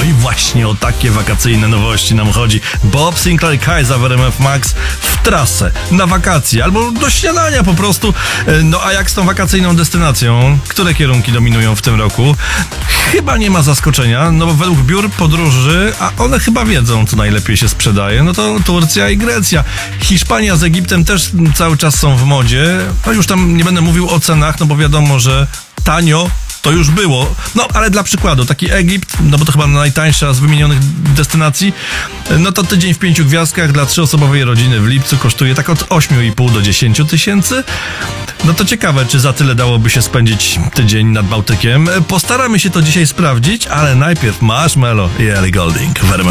i właśnie o takie wakacyjne nowości nam chodzi. Bob Sinclair Kaiser w RMF Max w trasę, na wakacje albo do śniadania po prostu. No a jak z tą wakacyjną destynacją? Które kierunki dominują w tym roku? Chyba nie ma zaskoczenia, no bo według biur podróży, a one chyba wiedzą, co najlepiej się sprzedaje, no to Turcja i Grecja. Hiszpania z Egiptem też cały czas są w modzie. No już tam nie będę mówił o cenach, no bo wiadomo, że tanio to już było. No, ale dla przykładu, taki Egipt, no bo to chyba najtańsza z wymienionych destynacji, no to tydzień w 5 gwiazdkach dla 3-osobowej rodziny w lipcu kosztuje tak od 8,5 do 10 tysięcy. No to ciekawe, czy za tyle dałoby się spędzić tydzień nad Bałtykiem. Postaramy się to dzisiaj sprawdzić, ale najpierw Marshmello i Ellie Goulding w RMF